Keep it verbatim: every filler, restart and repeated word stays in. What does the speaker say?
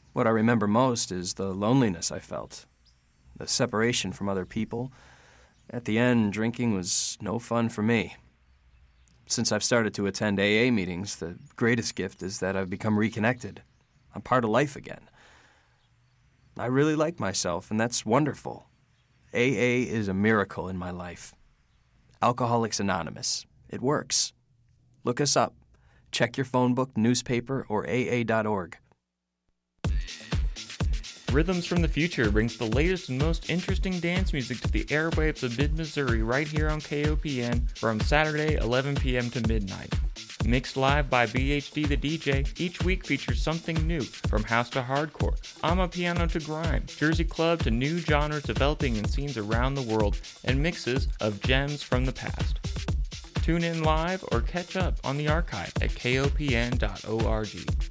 What I remember most is the loneliness I felt, the separation from other people. At the end, drinking was no fun for me. Since I've started to attend A A meetings, the greatest gift is that I've become reconnected. I'm part of life again. I really like myself, and that's wonderful. A A is a miracle in my life. Alcoholics Anonymous. It works. Look us up. Check your phone book, newspaper, or A A dot org. Rhythms from the Future brings the latest and most interesting dance music to the airwaves of mid-Missouri right here on K O P N from Saturday, eleven p.m. to midnight. Mixed live by B H D the D J, each week features something new, from house to hardcore, amapiano to grime, Jersey club to new genres developing in scenes around the world, and mixes of gems from the past. Tune in live or catch up on the archive at K O P N dot org.